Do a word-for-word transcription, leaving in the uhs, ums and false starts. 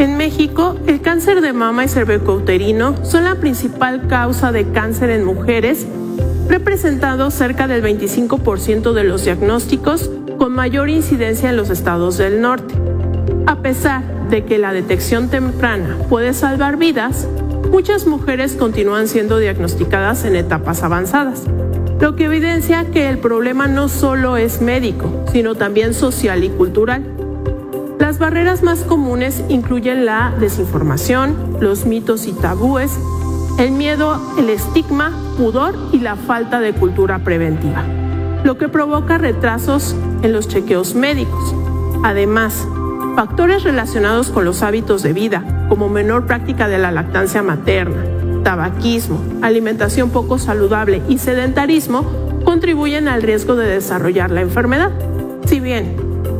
En México, el cáncer de mama y cervicouterino son la principal causa de cáncer en mujeres, representando cerca del veinticinco por ciento de los diagnósticos con mayor incidencia en los estados del norte. A pesar de que la detección temprana puede salvar vidas, muchas mujeres continúan siendo diagnosticadas en etapas avanzadas, lo que evidencia que el problema no solo es médico, sino también social y cultural. Las barreras más comunes incluyen la desinformación, los mitos y tabúes, el miedo, el estigma, pudor y la falta de cultura preventiva, lo que provoca retrasos en los chequeos médicos. Además, factores relacionados con los hábitos de vida, como menor práctica de la lactancia materna, tabaquismo, alimentación poco saludable y sedentarismo, contribuyen al riesgo de desarrollar la enfermedad. Si bien